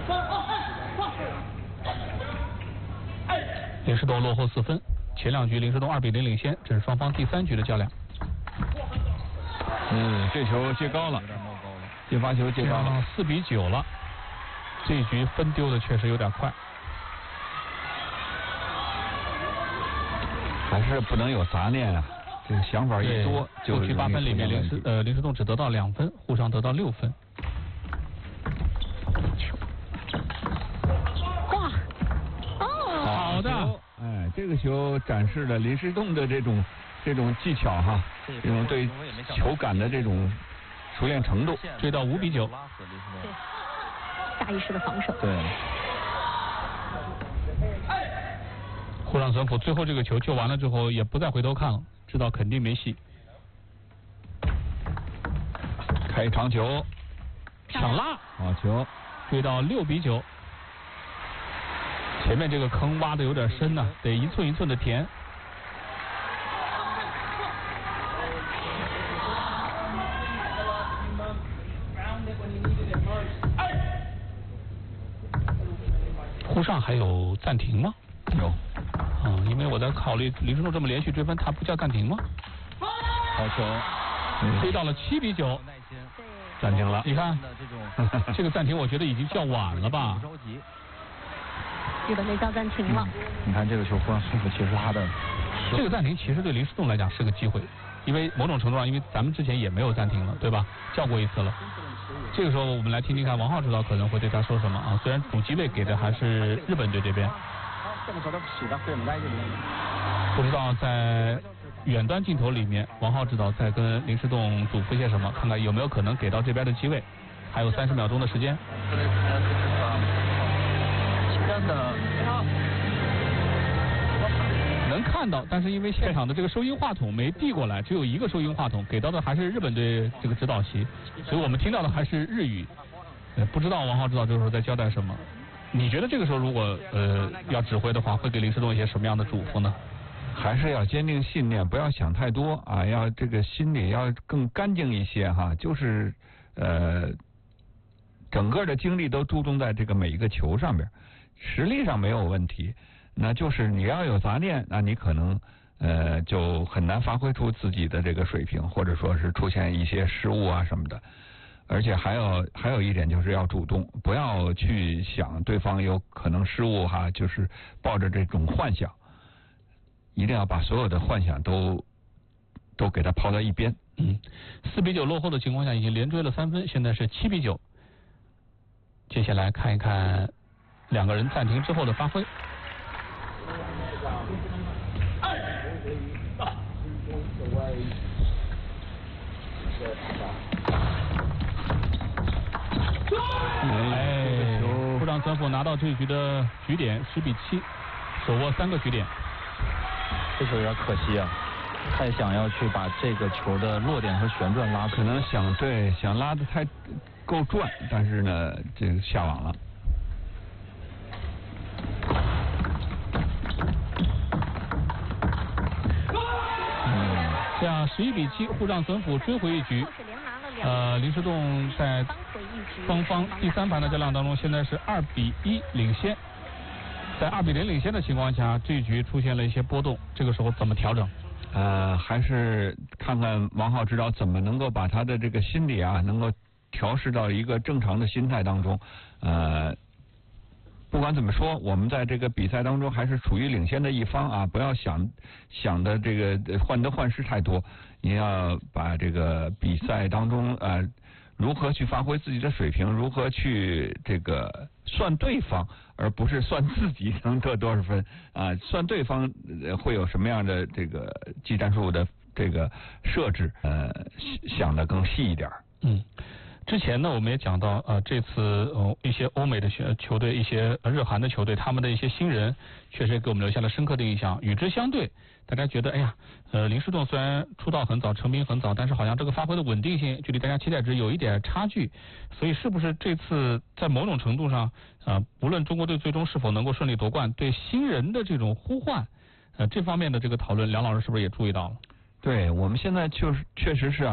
林士栋落后4分，前2局林士栋2比0领先，这是双方第3局的较量。 这球接高了，接发球接高了 ，4比9了。这一局分丢的确实有点快， 还是不能有杂念啊！这个想法一多，就局8分里面林士栋只得到2分，沪上得到6分。 哇，哦， 好的， 哎，这个球展示了林士栋的这种技巧哈，这种对球感的这种熟练程度。 追到5比9。 对，下意识的防守。 对。 沪上存谱最后这个球救完了之后，也不再回头看了，知道肯定没戏。 开长球， 抢拉， 好球， 追到6比9。前面这个坑挖的有点深呢，得一寸一寸的填。沪上还有暂停吗？ 有。 因为我在考虑林士栋这么连续追分，他不叫暂停吗？ 好球， 追到了7比9， 暂停了。 你看，这个暂停我觉得已经叫晚了吧？ 日本队叫暂停了。 你看这个球，沪上存谱其实他的这个暂停其实对林士栋来讲是个机会，因为某种程度上，因为咱们之前也没有暂停了，对吧？叫过一次了。这个时候我们来听听看王浩指导可能会对他说什么啊？虽然主机位给的还是日本队这边。不知道在远端镜头里面，王浩指导在跟林士栋嘱咐些什么？看看有没有可能给到这边的机位。还有30秒钟的时间。能看到，但是因为现场的这个收音话筒没递过来，只有一个收音话筒，给到的还是日本队这个指导席，所以我们听到的还是日语。不知道王浩指导这个时候在交代什么？你觉得这个时候如果要指挥的话，会给林士栋一些什么样的嘱咐呢？ 还是要坚定信念，不要想太多啊，要这个心里要更干净一些哈，就是整个的精力都注重在这个每一个球上边，实力上没有问题，那就是你要有杂念，那你可能就很难发挥出自己的这个水平，或者说是出现一些失误啊什么的。而且还有一点就是要主动，不要去想对方有可能失误哈，就是抱着这种幻想，一定要把所有的幻想都给它抛到一边。 4比9落后的情况下，已经连追了3分，现在是7比9。接下来看一看两个人暂停之后的发挥。沪上存谱拿到这一局的局点10比7，手握3个局点。 这球有点可惜啊，太想要去把这个球的落点和旋转拉， 可能想拉的太够转，但是呢，这个下网了。 这样11比7，沪上存谱追回一局。林士栋在双方第3盘的较量当中，现在是2比1领先。在2比0领先的情况下，这一局出现了一些波动，这个时候怎么调整？ 还是看看王浩指导怎么能够把他的这个心理啊，能够调试到一个正常的心态当中。不管怎么说，我们在这个比赛当中还是处于领先的一方啊，不要想的这个患得患失太多，你要把这个比赛当中如何去发挥自己的水平，如何去这个算对方，而不是算自己能得多少分啊，算对方会有什么样的这个技战术的这个设置，想得更细一点。 之前呢，我们也讲到这次一些欧美的球队，一些日韩的球队，他们的一些新人确实给我们留下了深刻的印象。与之相对，大家觉得林士栋虽然出道很早，成名很早，但是好像这个发挥的稳定性距离大家期待值有一点差距。所以是不是这次在某种程度上不论中国队最终是否能够顺利夺冠，对新人的这种呼唤这方面的这个讨论，梁老师是不是也注意到了？ 对，我们现在确实是